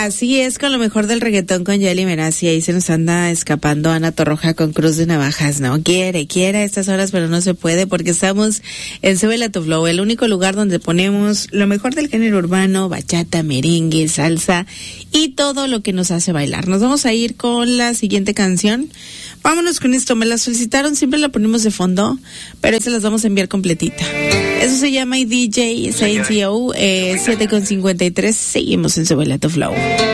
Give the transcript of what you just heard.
Así es, con lo mejor del reggaetón con Yali Meraz, y ahí se nos anda escapando Ana Torroja con Cruz de Navajas, ¿no? Quiere a estas horas, pero no se puede porque estamos en Súbele a tu Flow, el único lugar donde ponemos lo mejor del género urbano, bachata, merengue, salsa y todo lo que nos hace bailar. Nos vamos a ir con la siguiente canción. Vámonos con esto, me la solicitaron, siempre la ponemos de fondo, pero se las vamos a enviar completita. Eso se llama DJ Saints 7:53, seguimos en Súbele a tu Flow.